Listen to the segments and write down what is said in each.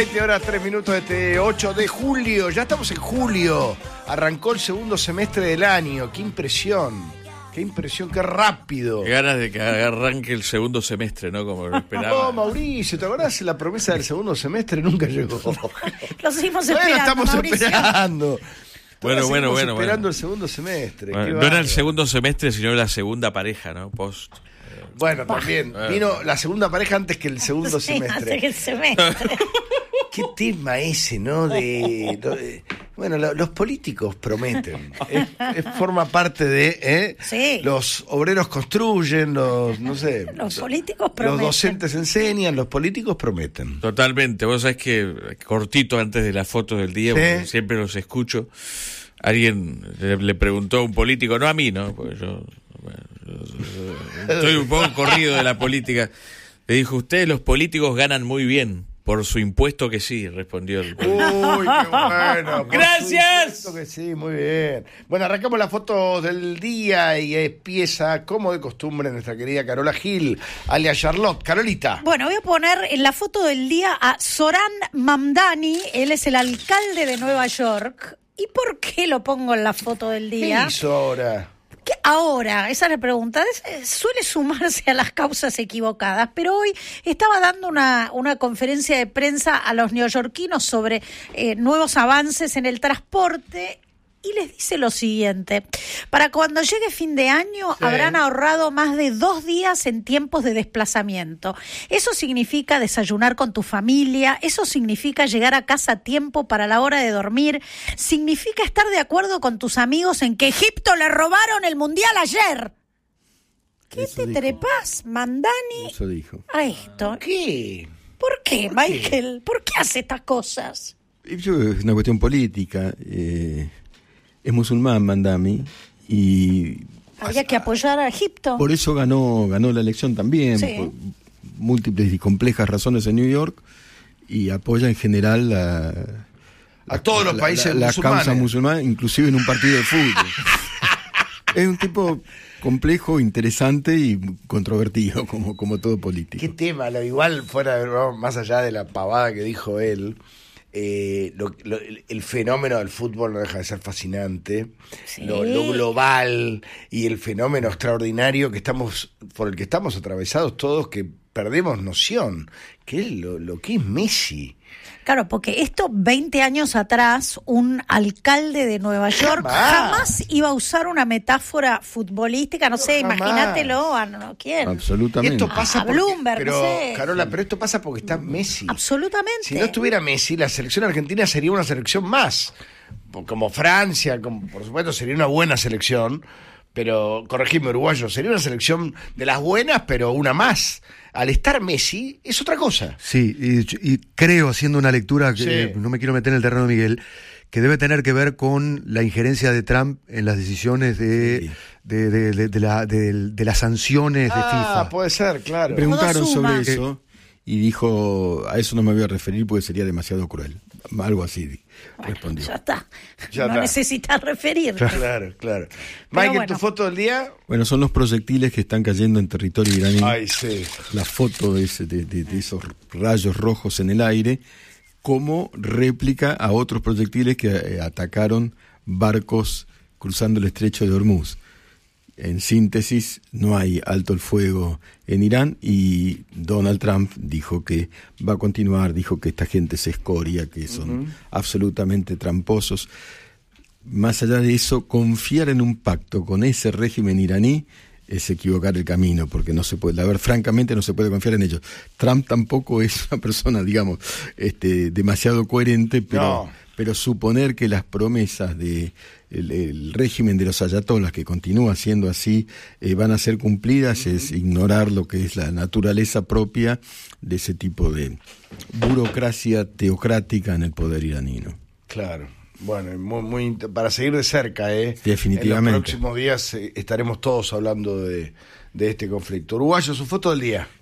20 horas 3 minutos de este 8 de julio. Ya estamos en julio. Arrancó el segundo semestre del año. ¡Qué impresión! ¡Qué rápido! Qué ganas de que arranque el segundo semestre, ¿no? Como lo esperaba. No, Mauricio, ¿te acordás? La promesa del segundo semestre nunca llegó. Lo seguimos esperando, estamos Mauricio. esperando. Bueno. Esperando el segundo semestre. Bueno, no era el segundo semestre, sino la segunda pareja, ¿no? Post. Bueno, también. Vino la segunda pareja antes que el segundo semestre. Antes que el semestre. Qué tema ese, ¿no? Bueno, los políticos prometen. Forma parte de... Sí. Los obreros construyen, los políticos prometen. Los docentes enseñan, los políticos prometen. Totalmente. Vos sabés que, cortito antes de la foto del día, porque siempre los escucho, alguien le preguntó a un político, no a mí, ¿no? Porque yo estoy un poco corrido de la política. Le dijo, ustedes los políticos ganan muy bien. Por su impuesto que sí, respondió el político. Uy, qué bueno. ¡Gracias! Que sí, muy bien. Bueno, arrancamos la foto del día y empieza, como de costumbre, nuestra querida Carola Gil, alias Charlotte. Carolita. Bueno, voy a poner en la foto del día a Zoran Mamdani. Él es el alcalde de Nueva York. ¿Y por qué lo pongo en la foto del día? ¿Qué hizo ahora? ¿Qué ahora? Esa es la pregunta. Suele sumarse a las causas equivocadas, pero hoy estaba dando una conferencia de prensa a los neoyorquinos sobre nuevos avances en el transporte y les dice lo siguiente: para cuando llegue fin de año habrán ahorrado más de 2 días en tiempos de desplazamiento. Eso significa desayunar con tu familia, eso significa llegar a casa a tiempo para la hora de dormir, significa estar de acuerdo con tus amigos en que Egipto le robaron el mundial ayer. ¿Qué Eso te dijo. trepas, Mamdani? Eso dijo. A esto. ¿Qué? ¿Por qué, Michael? ¿Por qué hace estas cosas? Eso es una cuestión política. Es musulmán, Mamdani, y Había que apoyar a Egipto. por eso ganó la elección también, Sí. por múltiples y complejas razones en New York, y apoya en general A todos los países la musulmanes. causa musulmana, inclusive en un partido de fútbol. Es un tipo complejo, interesante y controvertido, como todo político. ¿Qué tema? Igual fuera, ¿no? Más allá de la pavada que dijo él, el fenómeno del fútbol no deja de ser fascinante. Sí. Lo global y el fenómeno extraordinario por el que estamos atravesados todos, que perdemos noción, que es lo que es Messi. Claro, porque esto 20 años atrás, un alcalde de Nueva York jamás iba a usar una metáfora futbolística, no sé, Jamás. imagínatelo, ¿no? ¿Quién? Absolutamente. Esto pasa A Bloomberg, pero, no sé. Carola, pero esto pasa porque está Messi. Absolutamente. Si no estuviera Messi, la selección argentina sería una selección más. Como Francia, por supuesto, sería una buena selección, pero, corregime, uruguayo, sería una selección de las buenas, pero una más. Al estar Messi, es otra cosa. Sí, y creo, haciendo una lectura, que no me quiero meter en el terreno de Miguel, que debe tener que ver con la injerencia de Trump en las decisiones de las sanciones de FIFA. Puede ser, claro. Preguntaron Todo suma. sobre eso y dijo, a eso no me voy a referir porque sería demasiado cruel. Algo así respondió. Ya está. Ya no está. necesitas referir. Claro. Michael, bueno. ¿tu foto del día? Bueno, son los proyectiles que están cayendo en territorio iraní. Ay, sí. La foto de esos rayos rojos en el aire como réplica a otros proyectiles que atacaron barcos cruzando el estrecho de Hormuz. En síntesis, no hay alto el fuego en Irán y Donald Trump dijo que va a continuar, dijo que esta gente es escoria, que son absolutamente tramposos. Más allá de eso, confiar en un pacto con ese régimen iraní es equivocar el camino, porque no se puede, francamente no se puede confiar en ellos. Trump tampoco es una persona, digamos, demasiado coherente, pero suponer que las promesas de el régimen de los ayatolás, que continúa siendo así, van a ser cumplidas, es ignorar lo que es la naturaleza propia de ese tipo de burocracia teocrática en el poder iraní, ¿no? Claro. Bueno, muy para seguir de cerca, Definitivamente. En los próximos días estaremos todos hablando de este conflicto. Uruguayo, su foto del día.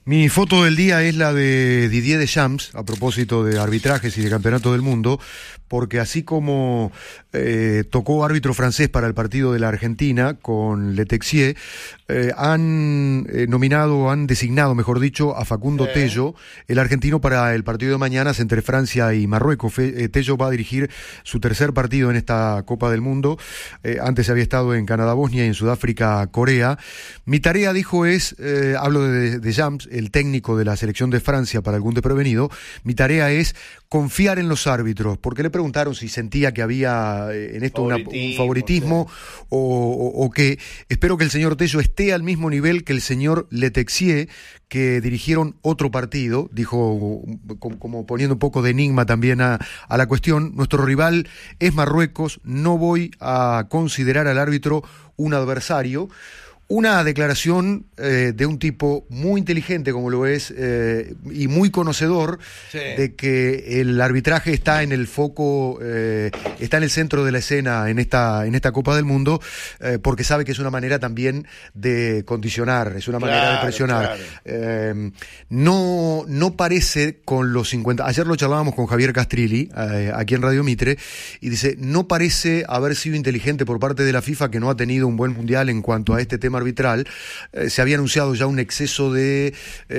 Mi foto del día es la de Didier Deschamps, a propósito de arbitrajes y de campeonato del mundo, porque así como tocó árbitro francés para el partido de la Argentina con Le Texier, han designado, mejor dicho, a Facundo Tello, el argentino, para el partido de mañana entre Francia y Marruecos. Tello va a dirigir su tercer partido en esta Copa del Mundo. Antes había estado en Canadá, Bosnia y en Sudáfrica, Corea. Mi tarea, dijo, hablo de Deschamps, el técnico de la selección de Francia, para algún desprevenido, mi tarea es confiar en los árbitros, porque le preguntaron si sentía que había en esto un favoritismo, sí, o qué. Espero que el señor Tello esté al mismo nivel que el señor Le Texier, que dirigieron otro partido, dijo, como poniendo un poco de enigma también a la cuestión. Nuestro rival es Marruecos, no voy a considerar al árbitro un adversario. Una declaración de un tipo muy inteligente, como lo es, y muy conocedor, sí, de que el arbitraje está en el foco, está en el centro de la escena en esta Copa del Mundo, porque sabe que es una manera también de condicionar, es una manera de presionar. Claro. No parece con los 50... Ayer lo charlábamos con Javier Castrilli, aquí en Radio Mitre, y dice, no parece haber sido inteligente por parte de la FIFA, que no ha tenido un buen mundial en cuanto a este tema arbitral. Se había anunciado ya un exceso de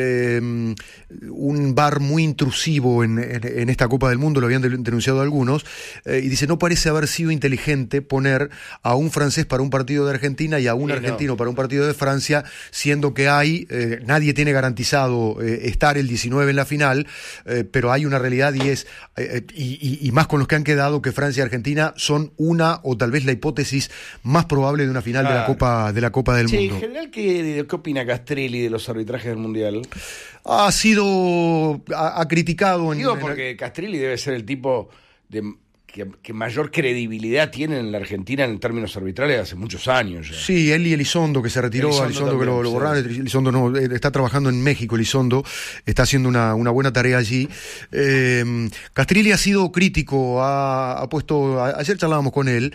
un VAR muy intrusivo en esta Copa del Mundo, lo habían denunciado algunos, y dice, no parece haber sido inteligente poner a un francés para un partido de Argentina y a un argentino para un partido de Francia, siendo que nadie tiene garantizado estar el 19 en la final, pero hay una realidad, y es, y más con los que han quedado, que Francia y Argentina son una, o tal vez la hipótesis más probable de una final, claro, de la Copa del Mundo. En general, ¿qué opina Castrilli de los arbitrajes del Mundial? Ha criticado... Porque Castrilli debe ser el tipo que mayor credibilidad tiene en la Argentina en términos arbitrales hace muchos años ya. Sí, él y Elizondo, que se retiró, Elizondo que lo borraron, sí. Elizondo no, está trabajando en México, Elizondo está haciendo una buena tarea allí. Castrilli ha sido crítico, ha puesto, ayer charlábamos con él,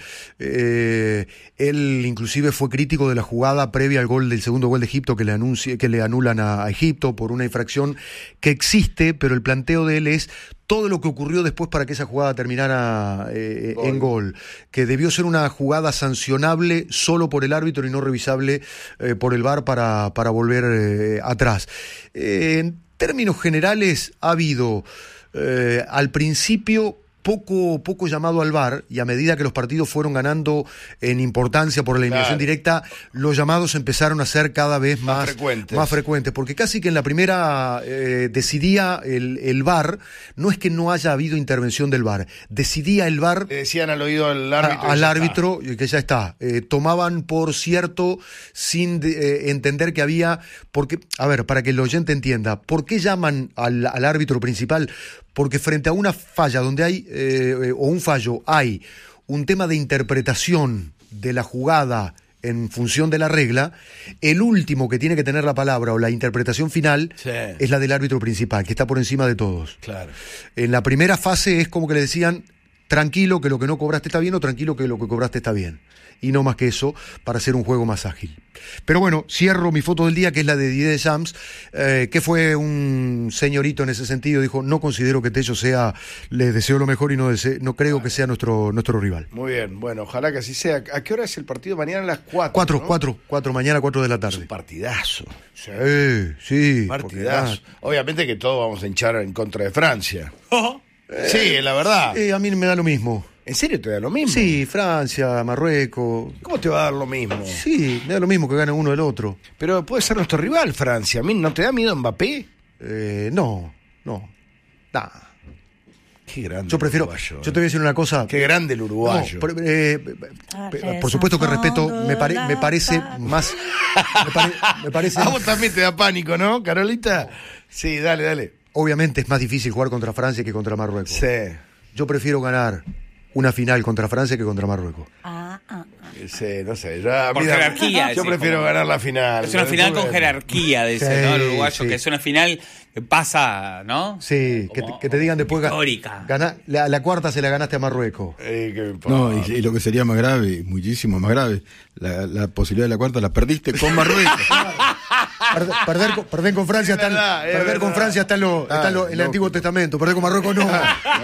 él inclusive fue crítico de la jugada previa del segundo gol de Egipto, que le anulan a Egipto por una infracción que existe, pero el planteo de él es todo lo que ocurrió después para que esa jugada terminara en gol, que debió ser una jugada sancionable solo por el árbitro y no revisable por el VAR para volver atrás. En términos generales, ha habido al principio poco llamado al VAR, y a medida que los partidos fueron ganando en importancia por la eliminación directa, los llamados empezaron a ser cada vez más frecuentes, porque casi que en la primera decidía el VAR, no es que no haya habido intervención del VAR, decidía el VAR, le decían al oído al árbitro que ya está, tomaban por cierto sin entender que había, porque, a ver, para que el oyente entienda, ¿por qué llaman al árbitro principal? Porque frente a una falla donde hay, o un fallo, hay un tema de interpretación de la jugada en función de la regla, el último que tiene que tener la palabra o la interpretación final, sí, es la del árbitro principal, que está por encima de todos. Claro. En la primera fase es como que le decían, tranquilo que lo que no cobraste está bien, o tranquilo que lo que cobraste está bien. Y no más que eso, para hacer un juego más ágil. Pero bueno, cierro mi foto del día, que es la de Didier Deschamps, que fue un señorito en ese sentido. Dijo, no considero que Tello sea, le deseo lo mejor y no creo que sea nuestro rival. Muy bien, bueno, ojalá que así sea. ¿A qué hora es el partido? Mañana a las 4, ¿no? 4, mañana 4 de la tarde. Es un partidazo. Sí. Partidazo. Obviamente que todos vamos a hinchar en contra de Francia. Sí, la verdad. A mí me da lo mismo. ¿En serio te da lo mismo? Sí, Francia, Marruecos. ¿Cómo te va a dar lo mismo? Sí, me da lo mismo que gane uno del otro. Pero puede ser nuestro rival, Francia. ¿A mí no te da miedo Mbappé? No. Nah. Qué grande. Yo prefiero. Uruguayo, yo te voy a decir una cosa. Qué grande el uruguayo. No, por supuesto que respeto. Me parece más. Me parece. A vos también te da pánico, ¿no, Carolita? Sí, dale. Obviamente es más difícil jugar contra Francia que contra Marruecos. Sí. Yo prefiero ganar una final contra Francia que contra Marruecos. Sí, no sé. Por jerarquía. Yo prefiero ganar la final. Es una final con jerarquía, dice, ¿no? El uruguayo, sí. Que es una final que pasa, ¿no? Sí, que te digan después. Histórica. La cuarta se la ganaste a Marruecos. No, y lo que sería más grave, muchísimo más grave, la posibilidad de la cuarta la perdiste con Marruecos. Perder con Francia está en el Antiguo Testamento, perder con Marruecos no.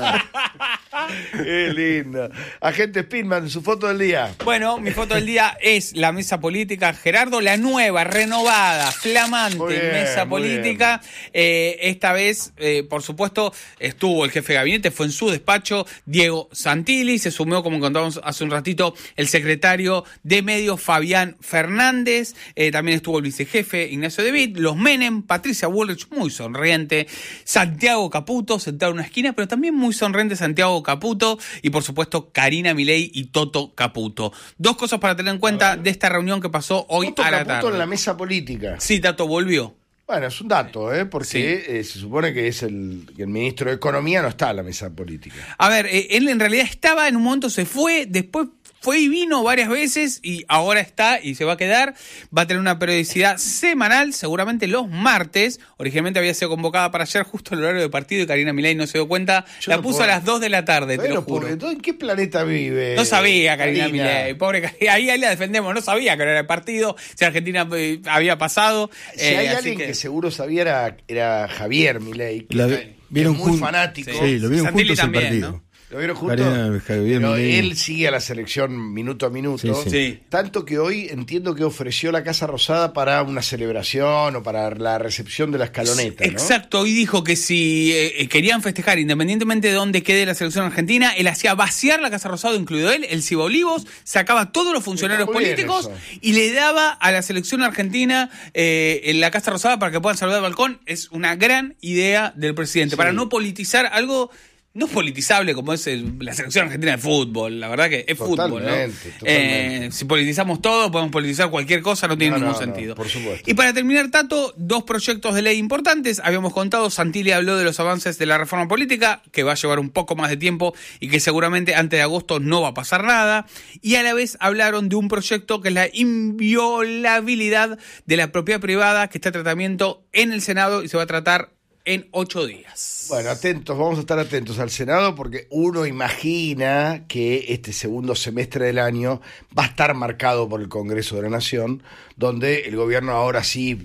Qué lindo. Agente Spinman, su foto del día. Bueno, mi foto del día es la mesa política. Gerardo, la nueva, renovada, flamante mesa política. Esta vez, por supuesto, estuvo el jefe de gabinete, fue en su despacho, Diego Santilli. Se sumó, como contábamos hace un ratito, el secretario de Medios, Fabián Fernández. También estuvo el vicejefe, Ignacio De Witt, los Menem, Patricia Bullrich, muy sonriente, Santiago Caputo, sentado en una esquina, pero también muy sonriente Santiago Caputo, y por supuesto Karina Milei y Toto Caputo. Dos cosas para tener en cuenta de esta reunión que pasó hoy Toto a la Caputo tarde. en la mesa política. Sí, Tato volvió. Bueno, es un dato, porque se supone que es que el ministro de Economía no está en la mesa política. A ver, él en realidad estaba, en un momento se fue, después fue y vino varias veces y ahora está y se va a quedar. Va a tener una periodicidad semanal, seguramente los martes. Originalmente había sido convocada para ayer, justo el horario de partido, y Karina Milei no se dio cuenta. La puso a las 2 de la tarde, te lo juro. ¿En qué planeta vive? No sabía Karina Milei, pobre Karina. Ahí la defendemos, no sabía que era el partido, si Argentina había pasado. Si hay alguien que seguro sabía era Javier Milei, que es muy fanático. Sí, lo vieron Santilli juntos también, el partido. ¿no? ¿Lo vieron juntos? Pero él sigue a la selección minuto a minuto. Sí. Tanto que hoy entiendo que ofreció la Casa Rosada para una celebración o para la recepción de la escaloneta, ¿no? Exacto, hoy dijo que si querían festejar, independientemente de dónde quede la selección argentina, él hacía vaciar la Casa Rosada, incluido él Ciba Olivos, sacaba a todos los funcionarios políticos y le daba a la selección argentina en la Casa Rosada para que puedan saludar al balcón. Es una gran idea del presidente, para no politizar algo no politizable como es la selección argentina de fútbol. La verdad que es fútbol, ¿no? Si politizamos todo, podemos politizar cualquier cosa, no tiene ningún sentido. Por supuesto. Y para terminar, Tato, dos proyectos de ley importantes. Habíamos contado, Santilli habló de los avances de la reforma política, que va a llevar un poco más de tiempo y que seguramente antes de agosto no va a pasar nada. Y a la vez hablaron de un proyecto que es la inviolabilidad de la propiedad privada, que está en tratamiento en el Senado y se va a tratar en 8 días. Bueno, vamos a estar atentos al Senado porque uno imagina que este segundo semestre del año va a estar marcado por el Congreso de la Nación, donde el gobierno ahora sí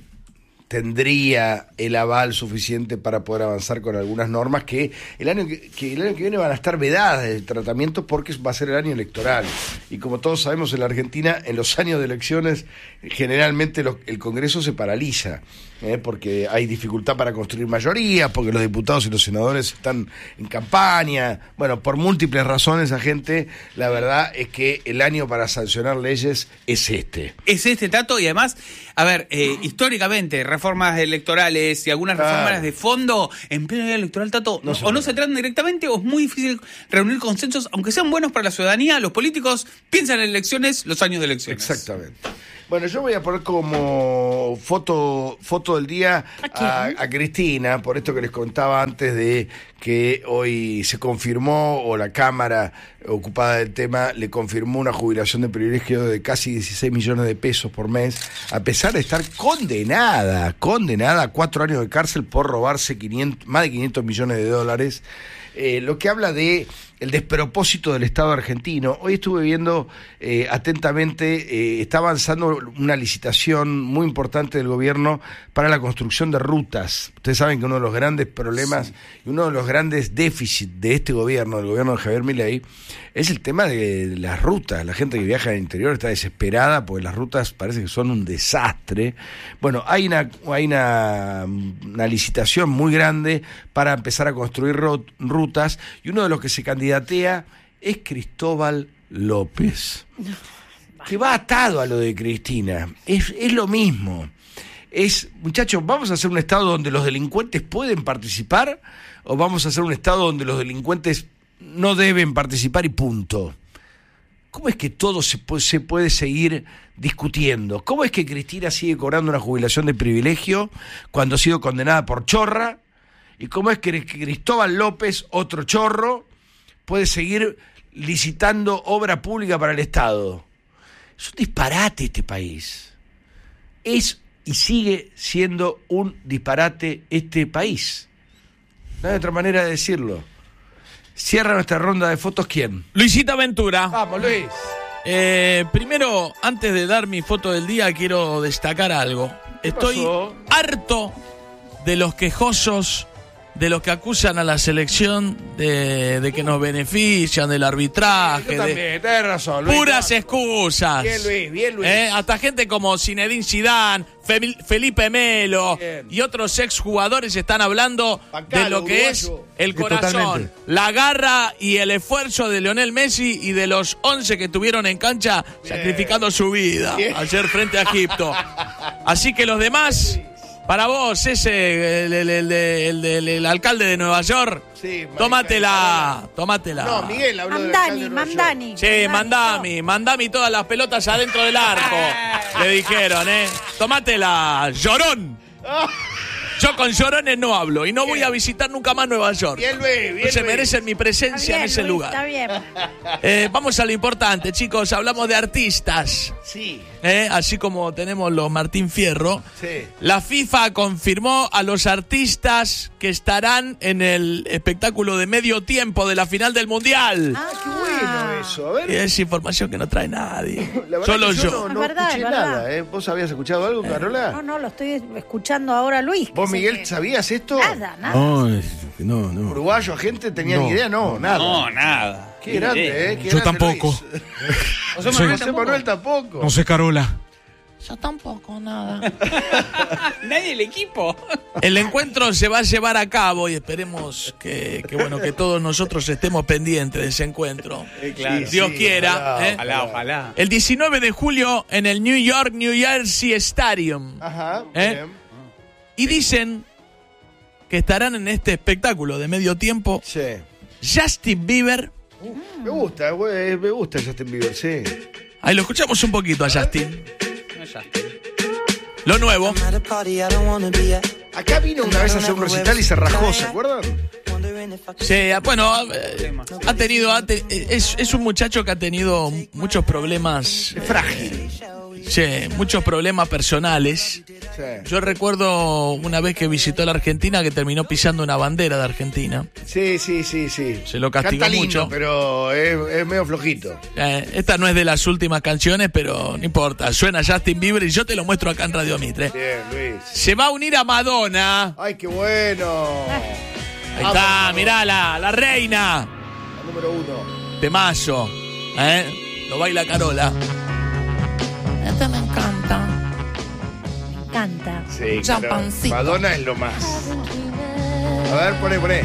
tendría el aval suficiente para poder avanzar con algunas normas que el año que viene van a estar vedadas del tratamiento porque va a ser el año electoral. Y como todos sabemos, en la Argentina, en los años de elecciones, generalmente el Congreso se paraliza, porque hay dificultad para construir mayorías, porque los diputados y los senadores están en campaña. Bueno, por múltiples razones, la verdad es que el año para sancionar leyes es este. Es este, Tato, y además, a ver, históricamente, reformas electorales y algunas reformas de fondo en pleno año electoral, Tato, no se tratan directamente o es muy difícil reunir consensos, aunque sean buenos para la ciudadanía. Los políticos piensan en elecciones, los años de elecciones. Exactamente. Bueno, yo voy a poner como foto del día a Cristina, por esto que les contaba antes de que hoy se confirmó, o la Cámara ocupada del tema le confirmó una jubilación de privilegio de casi 16 millones de pesos por mes, a pesar de estar condenada a 4 años de cárcel por robarse más de 500 millones de dólares. Lo que habla de el despropósito del Estado argentino. Hoy estuve viendo atentamente, está avanzando una licitación muy importante del gobierno para la construcción de rutas. Ustedes saben que uno de los grandes problemas y uno de los grandes déficits de este gobierno, del gobierno de Javier Milei, es el tema de las rutas. La gente que viaja al interior está desesperada porque las rutas parece que son un desastre. Bueno, hay una licitación muy grande para empezar a construir rutas, y uno de los que se candidatea es Cristóbal López, que va atado a lo de Cristina. Es lo mismo. Muchachos, ¿vamos a hacer un Estado donde los delincuentes pueden participar o vamos a hacer un Estado donde los delincuentes no deben participar y punto? ¿Cómo es que todo se puede seguir discutiendo? ¿Cómo es que Cristina sigue cobrando una jubilación de privilegio cuando ha sido condenada por chorra? ¿Y cómo es que Cristóbal López, otro chorro, puede seguir licitando obra pública para el Estado? Es un disparate este país. Es y sigue siendo un disparate este país. No hay otra manera de decirlo. Cierra nuestra ronda de fotos, ¿quién? Luisita Ventura. Vamos, Luis. Primero, antes de dar mi foto del día, quiero destacar algo. Estoy pasó? harto de los quejosos, de los que acusan a la selección de que nos benefician del arbitraje. Yo también, tenés razón, Luis. Puras excusas. Bien, Luis, bien, Luis. Hasta gente como Zinedine Zidane, Felipe Melo Bien. y otros exjugadores están hablando Pancalo, de lo que uruguayo. es el corazón, Totalmente. la garra y el esfuerzo de Lionel Messi y de los 11 que estuvieron en cancha sacrificando su vida Bien. ayer frente a Egipto. Así que los demás, para vos, ese, el alcalde de Nueva York, Sí, tómatela. No, Miguel habló del alcalde de Nueva York. Mandani. Sí, mandame todas las pelotas adentro del arco. Le dijeron, Tómatela, llorón. Yo con llorones no hablo y no voy a visitar nunca más Nueva York. Bien, Luis, bien, Se Luis. merecen mi presencia Está bien, en ese Luis, lugar. Está bien. Vamos a lo importante, chicos. Hablamos de artistas. Sí, Así como tenemos los Martín Fierro. sí. La FIFA confirmó a los artistas que estarán en el espectáculo de medio tiempo de la final del Mundial. Qué bueno eso. A ver. Es información que no trae nadie. La verdad Solo que yo. no, no Es verdad, escuché es verdad. nada. ¿Vos habías escuchado algo, Carola? No, lo estoy escuchando ahora, Luis. ¿Vos, que sé Miguel, que- sabías esto? Nada. No. ¿Uruguayo, gente? ¿Tenía ni No. idea? No, nada. No, nada. Qué grande, ¿eh? Qué Yo grande, tampoco. Luis. José José Manuel Manuel tampoco. No sé, Carola. Yo tampoco, nada. Nadie del equipo. El encuentro se va a llevar a cabo y esperemos que todos nosotros estemos pendientes de ese encuentro. Claro. Dios quiera. ojalá, Ojalá, ojalá. El 19 de julio en el New Jersey Stadium. Ajá, ¿Eh? bien. Y dicen que estarán en este espectáculo de medio tiempo Sí. Justin Bieber. Me gusta, güey, me gusta Justin Bieber, sí. Ahí lo escuchamos un poquito a Justin. Lo nuevo. Acá vino una vez a hacer un recital y se rajó, ¿se acuerdan? Sí, bueno, es un muchacho que ha tenido muchos problemas. Es frágil. Sí, muchos problemas personales. Sí. Yo recuerdo una vez que visitó la Argentina que terminó pisando una bandera de Argentina. Sí. Se lo castigó Canta lindo, mucho. pero es medio flojito. Esta no es de las últimas canciones, pero no importa. Suena Justin Bieber y yo te lo muestro acá en Radio Mitre. Bien, Luis. Se va a unir a Madonna. Ay, qué bueno. Ahí está, mirá, la reina. La número 1. Temazo. Lo baila Carola. Este me encanta. Me encanta. Sí, Champancito. claro. Madonna es lo más. A ver, poné.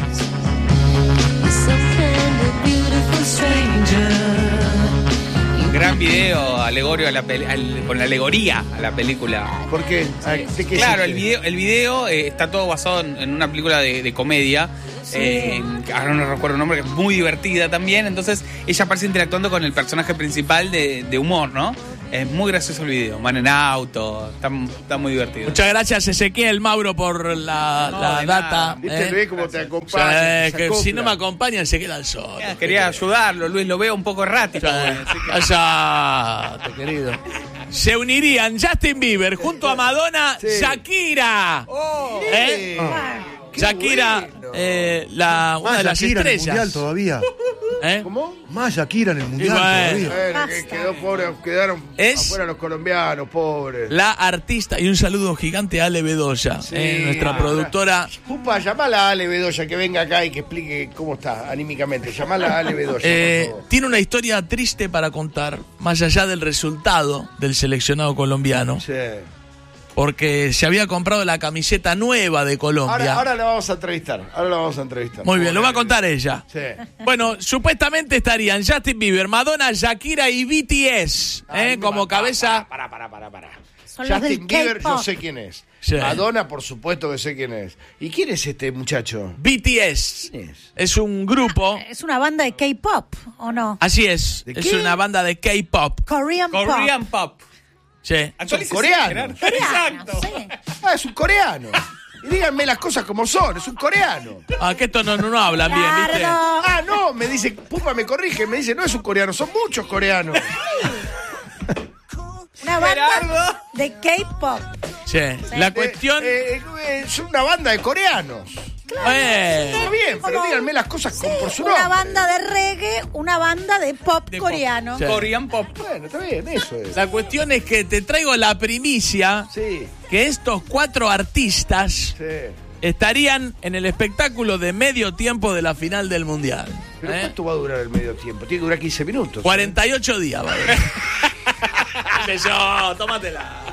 Gran video alegorio a con la alegoría a la película. ¿Por qué? ¿De qué Claro, hiciste? el video está todo basado en una película de comedia. Ahora no recuerdo el nombre, que es muy divertida también. Entonces ella aparece interactuando con el personaje principal de humor, ¿no? Es muy gracioso el video. Van en auto, está muy divertido. Muchas gracias, Ezequiel Mauro, por la de data. nada. ¿Viste, Luis, cómo te acompaña? Sí, que si no me acompañan, se quedan solos. Quería ayudarlo, Luis, lo veo un poco errático. Cállate, querido. Se unirían Justin Bieber junto a Madonna, Sí. Shakira. ¿Eh? Qué Shakira, bueno. una Más de las Shakira en el estrellas. Mundial todavía. ¿Eh? ¿Cómo? Más Shakira en el Mundial bueno. todavía. Bueno, que quedó pobre, quedaron Es- afuera los colombianos, pobres. La artista, y un saludo gigante a Ale Bedoya, nuestra productora. Pupa, llamala a Ale Bedoya que venga acá y que explique cómo está anímicamente. Llamala a Ale Bedoya, por favor. Tiene una historia triste para contar, más allá del resultado del seleccionado colombiano, Sí. porque se había comprado la camiseta nueva de Colombia. Ahora la vamos a entrevistar. Muy bien, lo va a contar ella. Sí. Bueno, supuestamente estarían Justin Bieber, Madonna, Shakira y BTS, como cabeza. Para. Son los Justin del Bieber, yo K-pop. sé quién es. Sí. Madonna, por supuesto que sé quién es. ¿Y quién es este muchacho? BTS ¿Quién es? es un grupo, Es una banda de K-pop, ¿o no? así es, ¿De es qué? una banda de K-pop. Korean Korean Pop. Sí. Actualícese, coreanos. Gerardo. Pop. Exacto. Sí. Ah, es un coreano. Y díganme las cosas como son, es un coreano. Ah, que estos no hablan bien, ¿viste? Gerardo. Ah, no, me dice, Pupa me corrige, me dice, no es un coreano, son muchos coreanos. Una banda Gerardo. de K-pop. Sí. La cuestión, Es una banda de coreanos. Claro. Está bien, pero Como- díganme las cosas por su una nombre. banda de reggae, una banda de pop De pop. coreano. Sí. Korean Pop. Bueno, está bien, eso es. La cuestión es que te traigo la primicia Sí, que estos 4 artistas sí. estarían en el espectáculo de medio tiempo de la final del Mundial. Pero ¿eh? ¿cuánto va a durar el medio tiempo? Tiene que durar 15 minutos. 48 días, va a durar. ¿Qué sé yo? Tómatela.